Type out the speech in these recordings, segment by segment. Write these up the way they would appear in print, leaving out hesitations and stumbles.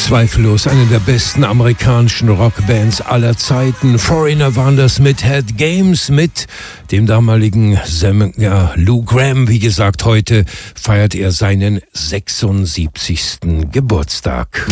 Zweifellos eine der besten amerikanischen Rockbands aller Zeiten. Foreigner waren das mit Head Games, mit dem damaligen Sänger Lou Gramm. Wie gesagt, heute feiert er seinen 76. Geburtstag.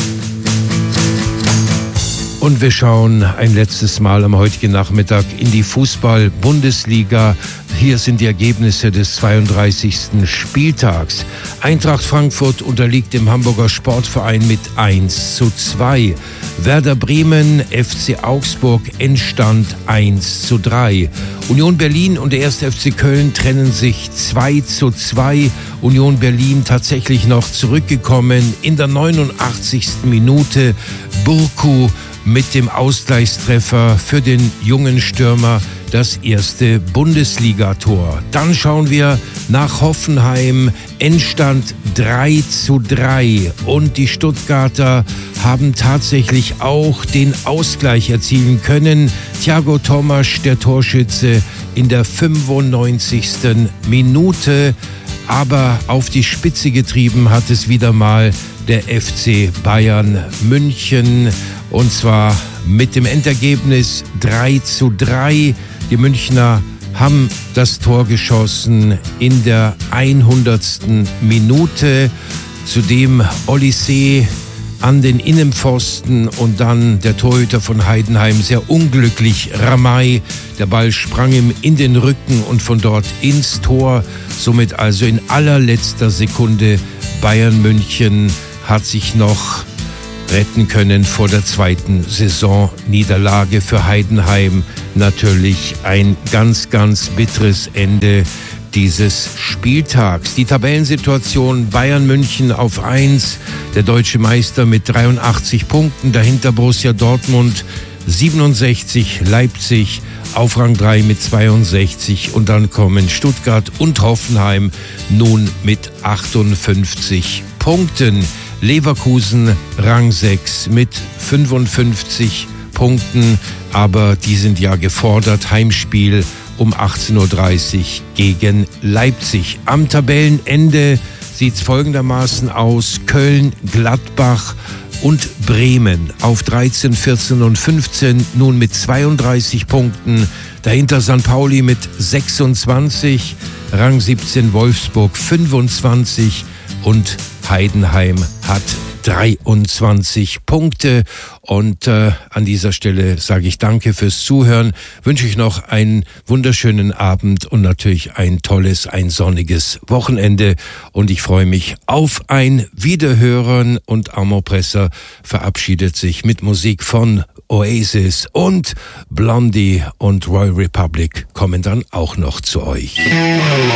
Und wir schauen ein letztes Mal am heutigen Nachmittag in die Fußball-Bundesliga. Hier sind die Ergebnisse des 32. Spieltags. Eintracht Frankfurt unterliegt dem Hamburger Sportverein mit 1:2. Werder Bremen, FC Augsburg, Endstand 1:3. Union Berlin und der 1. FC Köln trennen sich 2:2. Union Berlin tatsächlich noch zurückgekommen in der 89. Minute. Burku mit dem Ausgleichstreffer für den jungen Stürmer, das erste Bundesligator. Dann schauen wir nach Hoffenheim, Endstand 3:3. Und die Stuttgarter haben tatsächlich auch den Ausgleich erzielen können. Thiago Tomasch, der Torschütze, in der 95. Minute. Aber auf die Spitze getrieben hat es wieder mal der FC Bayern München. Und zwar mit dem Endergebnis 3:3. Die Münchner haben das Tor geschossen in der 100. Minute. Zudem Olysee an den Innenpfosten und dann der Torhüter von Heidenheim sehr unglücklich, Ramay. Der Ball sprang ihm in den Rücken und von dort ins Tor. Somit also in allerletzter Sekunde Bayern München hat sich noch retten können vor der zweiten Saisonniederlage für Heidenheim. Natürlich ein ganz, ganz bitteres Ende dieses Spieltags. Die Tabellensituation: Bayern München auf 1, der deutsche Meister mit 83 Punkten, dahinter Borussia Dortmund 67, Leipzig auf Rang 3 mit 62 und dann kommen Stuttgart und Hoffenheim nun mit 58 Punkten. Leverkusen Rang 6 mit 55 Punkten, aber die sind ja gefordert. Heimspiel um 18:30 Uhr gegen Leipzig. Am Tabellenende sieht es folgendermaßen aus: Köln, Gladbach und Bremen auf 13, 14 und 15, nun mit 32 Punkten. Dahinter St. Pauli mit 26, Rang 17 Wolfsburg 25 und Heidenheim hat 23 Punkte. Und an dieser Stelle sage ich danke fürs Zuhören, wünsche ich noch einen wunderschönen Abend und natürlich ein tolles, ein sonniges Wochenende. Und ich freue mich auf ein Wiederhören. Und Amopressor verabschiedet sich mit Musik von Oasis, und Blondie und Royal Republic kommen dann auch noch zu euch.